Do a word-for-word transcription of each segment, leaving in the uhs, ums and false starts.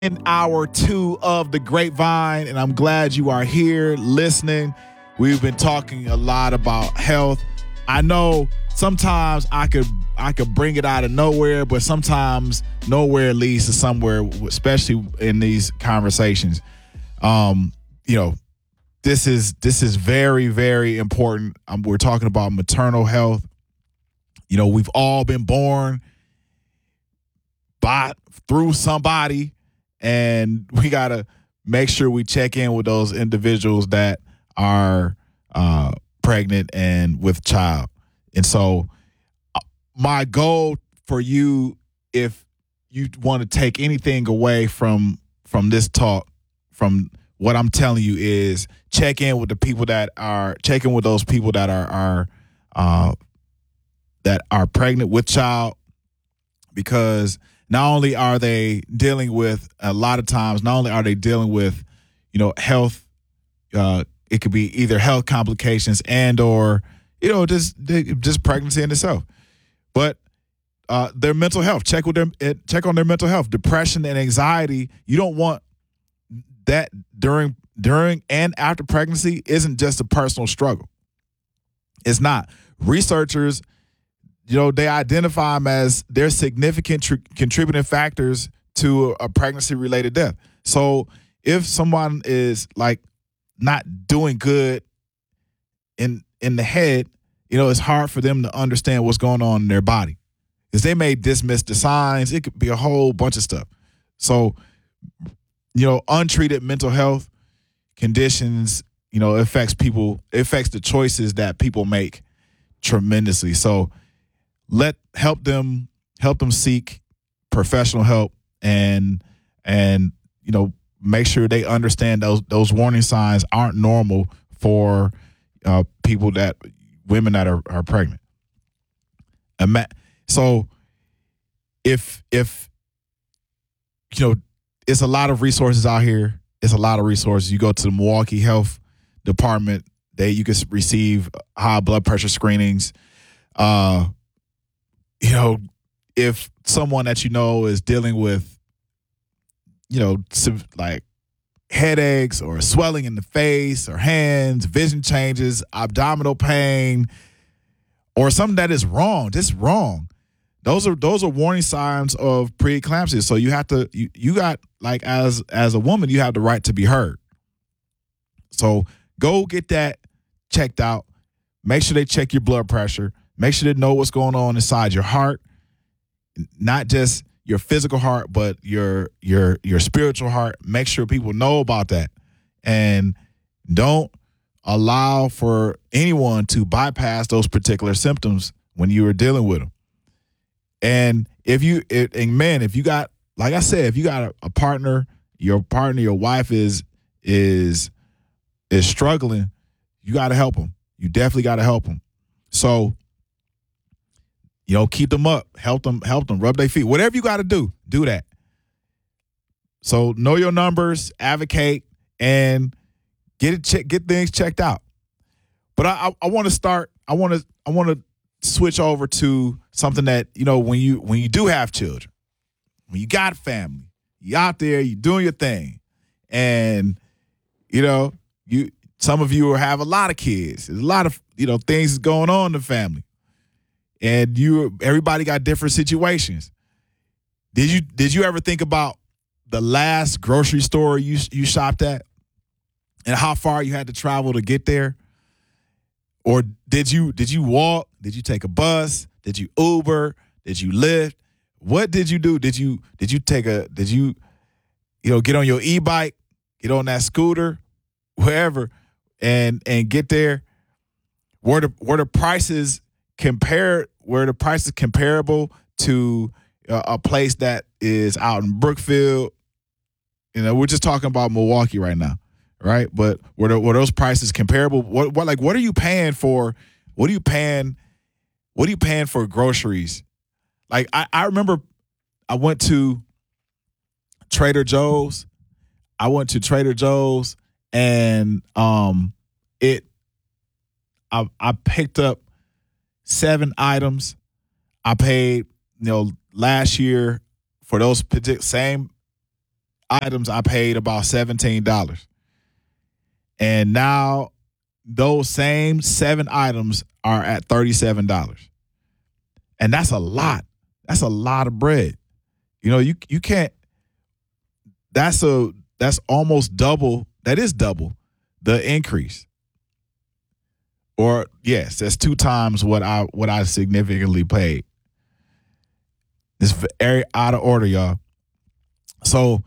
in hour two of the Grapevine, and I'm glad you are here listening. We've been talking a lot about health. I know sometimes I could I could bring it out of nowhere, but sometimes nowhere leads to somewhere, especially in these conversations. Um, you know, this is this is very, very important. Um, we're talking about maternal health. You know, we've all been born by through somebody, and we got to make sure we check in with those individuals that are uh, pregnant and with child. And so uh, my goal for you, if you want to take anything away from from this talk, from what I'm telling you, is check in with the people that are, check in with those people that are, are uh, that are pregnant with child, because not only are they dealing with, a lot of times, not only are they dealing with, you know, health, uh, it could be either health complications and or, you know, just just pregnancy in itself, but uh, their mental health. Check with them. Check on their mental health. Depression and anxiety. You don't want that during during and after pregnancy. Isn't just a personal struggle. It's not. Researchers, you know, they identify them as they're significant tr- contributing factors to a pregnancy-related death. So if someone is like not doing good in in the head, you know, it's hard for them to understand what's going on in their body, because they may dismiss the signs. It could be a whole bunch of stuff. So, you know, untreated mental health conditions, you know, affects people, it affects the choices that people make tremendously. So let help them help them seek professional help, and and you know, make sure they understand those those warning signs aren't normal for uh, people that women that are, are pregnant. So if if you know, it's a lot of resources out here. It's a lot of resources. You go to the Milwaukee Health Department, they you can receive high blood pressure screenings. Uh, you know, if someone that you know is dealing with, you know, like headaches or swelling in the face or hands, vision changes, abdominal pain, or something that is wrong, just wrong. Those are those are warning signs of preeclampsia. So you have to you, you got, like, as as a woman, you have the right to be heard. So go get that checked out. Make sure they check your blood pressure. Make sure they know what's going on inside your heart, not just your physical heart, but your your your spiritual heart. Make sure people know about that, and don't allow for anyone to bypass those particular symptoms when you are dealing with them. And if you, it, and man, if you got, like I said, if you got a, a partner, your partner, your wife is is is struggling, you got to help them. You definitely got to help them. So, you know, keep them up, help them, help them, rub their feet, whatever you got to do, do that. So know your numbers, advocate, and get it, check, get things checked out. But I, I, I want to start. I want to, I want to switch over to something that, you know, when you when you do have children, when you got family, you out there, you doing your thing, and you know, you some of you have a lot of kids. There's a lot of, you know, things going on in the family, and you everybody got different situations. Did you did you ever think about the last grocery store you you shopped at, and how far you had to travel to get there? Or did you did you walk? Did you take a bus? Did you Uber? Did you Lyft? What did you do? Did you did you take a did you you know get on your e-bike, get on that scooter, wherever, and and get there? Were the were the prices compared? Were the prices comparable to uh, a place that is out in Brookfield? You know, we're just talking about Milwaukee right now. Right, but were, the, were those prices comparable? What, what, like, what are you paying for? What are you paying? What are you paying for groceries? Like, I, I remember, I went to Trader Joe's. I went to Trader Joe's, and um, it, I, I picked up seven items. I paid, you know, last year for those particular same items, I paid about seventeen dollars. And now those same seven items are at thirty-seven dollars. And that's a lot. That's a lot of bread. You know, you you can't, that's a, that's almost double, that is double the increase. Or yes, that's two times what I what I significantly paid. It's very out of order, y'all. So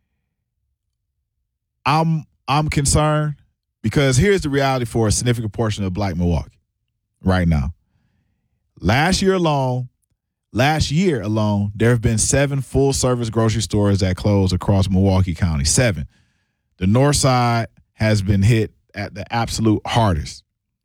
I'm I'm concerned because here's the reality for a significant portion of Black Milwaukee right now. Last year alone, last year alone, there have been seven full-service grocery stores that closed across Milwaukee County. Seven. The North Side has been hit at the absolute hardest.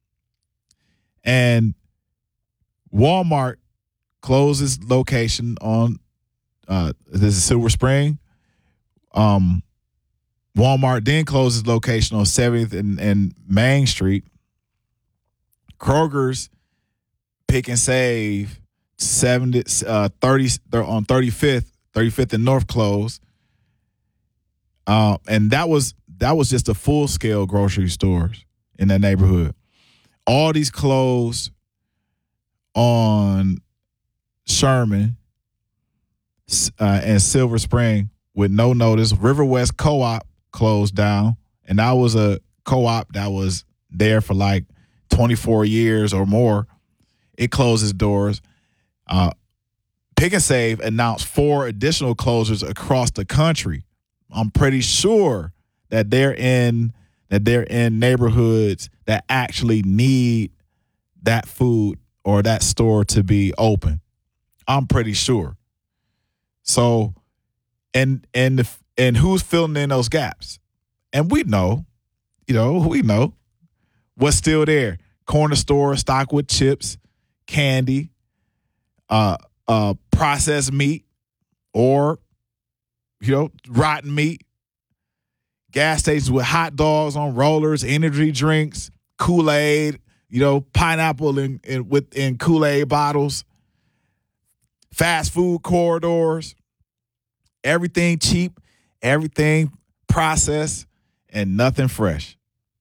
And Walmart closed its location on uh, this is Silver Spring. Um, Walmart then closed its location on seventieth and, and Main Street. Kroger's Pick and Save seventy, uh, thirty, they're on thirty-fifth, thirty-fifth and North closed. Uh, and that was that was just a full scale grocery stores in that neighborhood. All these closed on Sherman uh, and Silver Spring with no notice. River West Co-op closed down, and that was a co-op that was there for like twenty-four years or more. It closed its doors. Uh, Pick and Save announced four additional closures across the country. I'm pretty sure that they're in that they're in neighborhoods that actually need that food or that store to be open. I'm pretty sure. So, and and the, and who's filling in those gaps? And we know, you know, we know what's still there. Corner store stocked with chips, candy, uh, uh, processed meat, or, you know, rotten meat. Gas stations with hot dogs on rollers, energy drinks, Kool-Aid, you know, pineapple in, in with in Kool-Aid bottles, fast food corridors, everything cheap, everything processed, and nothing fresh.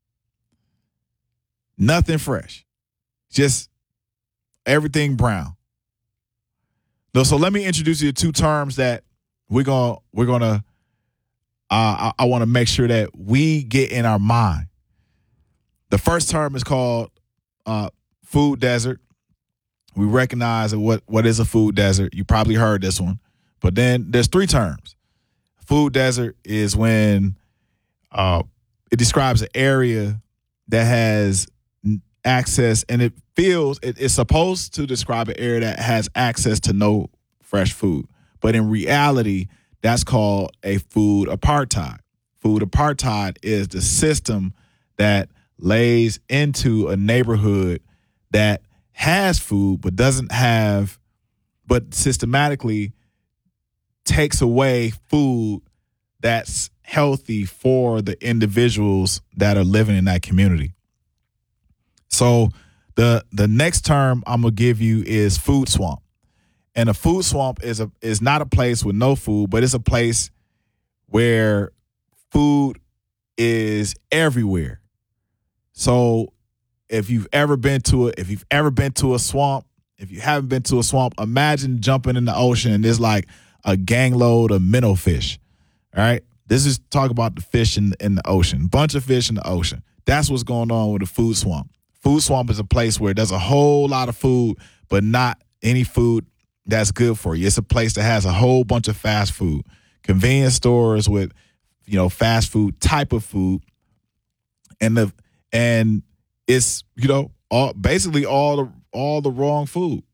Nothing fresh. Just everything brown. So, so let me introduce you to two terms that we're gonna we're gonna uh, I, I want to make sure that we get in our mind. The first term is called uh, food desert. We recognize what what is a food desert. You probably heard this one, but then there's three terms. Food desert is when uh, it describes an area that has access, and it feels it, it's supposed to describe an area that has access to no fresh food, but in reality, that's called a food apartheid. Food apartheid is the system that lays into a neighborhood that has food but doesn't have, but systematically takes away food that's healthy for the individuals that are living in that community. So the the next term I'm gonna give you is food swamp. And a food swamp is a is not a place with no food, but it's a place where food is everywhere. So if you've ever been to a if you've ever been to a swamp, if you haven't been to a swamp, imagine jumping in the ocean and there's like a gang load of minnow fish. All right. This is talk about the fish in, in the ocean. Bunch of fish in the ocean. That's what's going on with a food swamp. Food swamp is a place where there's a whole lot of food, but not any food that's good for you. It's a place that has a whole bunch of fast food, convenience stores with, you know, fast food type of food, and the and it's, you know, all basically all the all the wrong food.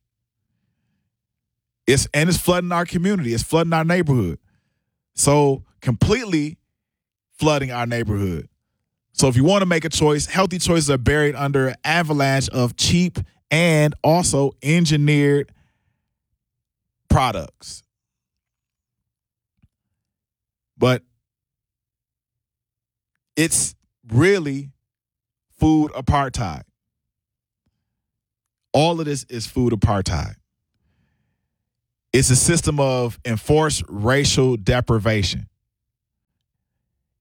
It's and it's flooding our community. It's flooding our neighborhood. So completely flooding our neighborhood. So if you want to make a choice, healthy choices are buried under an avalanche of cheap and also engineered products. But it's really food apartheid. All of this is food apartheid. It's a system of enforced racial deprivation.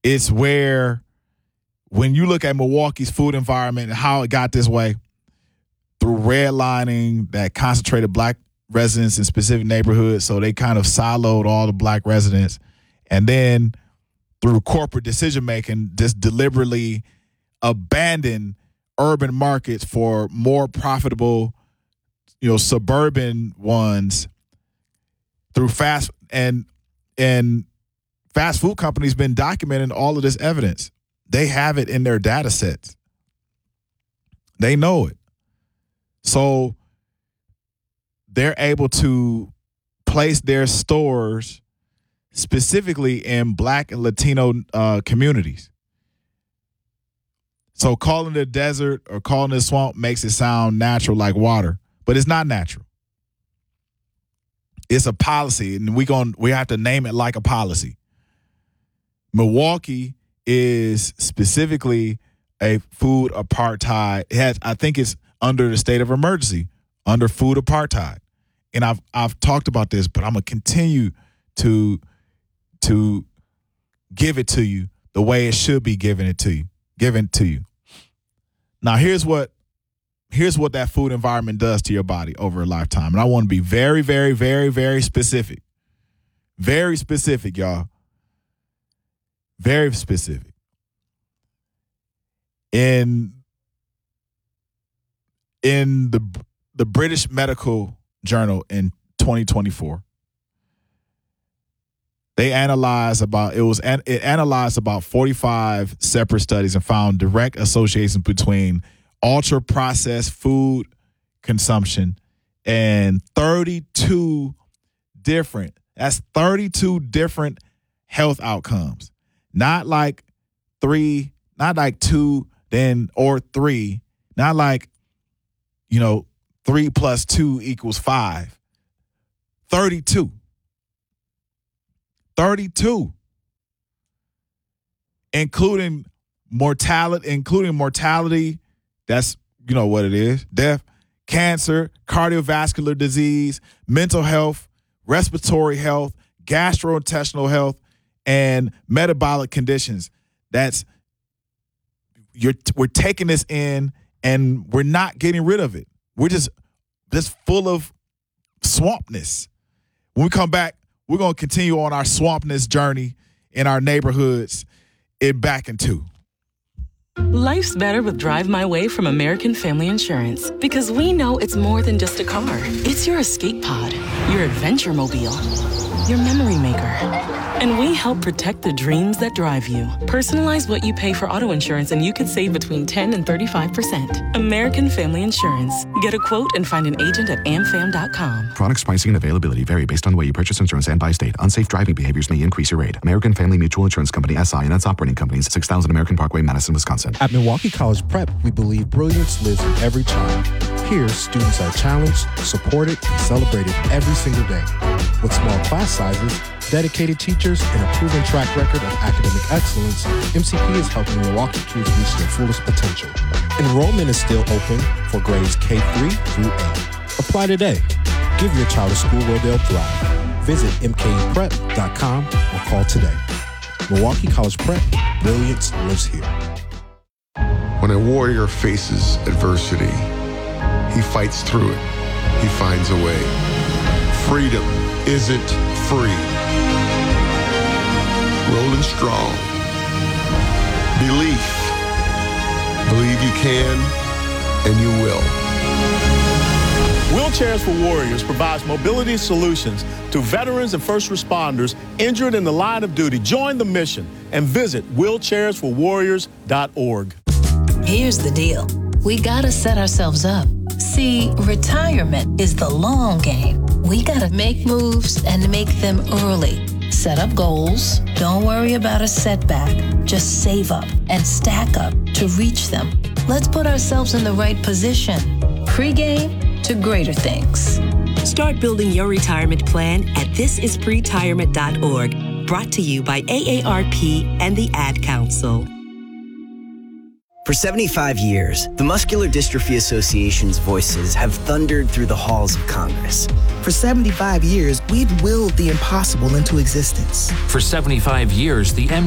It's where when you look at Milwaukee's food environment and how it got this way, through redlining that concentrated black residents in specific neighborhoods, so they kind of siloed all the black residents, and then through corporate decision-making, just deliberately abandon urban markets for more profitable, you know, suburban ones through fast and and fast food companies been documenting all of this evidence. They have it in their data sets. They know it. So they're able to place their stores specifically in black and Latino uh, communities. So calling it a desert or calling it a swamp makes it sound natural like water, but it's not natural. It's a policy, and we going we have to name it like a policy. Milwaukee is specifically a food apartheid. It has, I think it's under the state of emergency, under food apartheid. And I've I've talked about this, but I'm gonna continue to to give it to you the way it should be given it to you, given to you. Now here's what here's what that food environment does to your body over a lifetime. And I want to be very, very, very, very specific. Very specific, y'all. Very specific. In in the the British Medical Journal in twenty twenty-four, they analyzed about it was it analyzed about forty-five separate studies and found direct associations between ultra processed food consumption and thirty-two different that's thirty-two different health outcomes. Not like three, not like two, then or three, not like, you know, three plus two equals five. thirty-two. thirty-two. Including mortality, including mortality, that's, you know what it is, death, cancer, cardiovascular disease, mental health, respiratory health, gastrointestinal health, and metabolic conditions. That's, you're we're taking this in and we're not getting rid of it. We're just just full of swampness. When we come back, we're going to continue on our swampness journey in our neighborhoods in Back in Two. Life's better with Drive My Way from American Family Insurance, because we know it's more than just a car. It's your escape pod, your adventure mobile, your memory maker. And we help protect the dreams that drive you. Personalize what you pay for auto insurance and you could save between ten and thirty-five percent. American Family Insurance. Get a quote and find an agent at am fam dot com. Products, pricing, and availability vary based on the way you purchase insurance and by state. Unsafe driving behaviors may increase your rate. American Family Mutual Insurance Company, S I, and its operating companies, six thousand American Parkway, Madison, Wisconsin. At Milwaukee College Prep, we believe brilliance lives in every child. Here, students are challenged, supported, and celebrated every single day. With small class sizes, dedicated teachers, and a proven track record of academic excellence, M C P is helping Milwaukee kids reach their fullest potential. Enrollment is still open for grades K through eight. Apply today. Give your child a school where they'll thrive. Visit m k e prep dot com or call today. Milwaukee College Prep, brilliance lives here. When a warrior faces adversity, he fights through it. He finds a way. Freedom isn't free. Rolling strong. Belief. Believe you can and you will. Wheelchairs for Warriors provides mobility solutions to veterans and first responders injured in the line of duty. Join the mission and visit wheelchairs for warriors dot org. Here's the deal. We gotta set ourselves up. See, retirement is the long game. We gotta make moves and make them early. Set up goals. Don't worry about a setback. Just save up and stack up to reach them. Let's put ourselves in the right position. Pre-game to greater things. Start building your retirement plan at this is pretirement dot org. Brought to you by A A R P and the Ad Council. For seventy-five years, the Muscular Dystrophy Association's voices have thundered through the halls of Congress. For seventy-five years, we've willed the impossible into existence. For seventy-five years, the M